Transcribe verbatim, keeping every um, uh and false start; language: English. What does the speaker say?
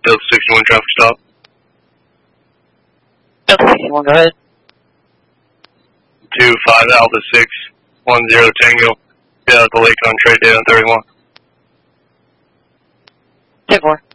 Delta sixty-one traffic stop. Delta sixty-one, go ahead. two five Alpha six one zero Tango. Get out the lake on trade data on thirty-one. ten four.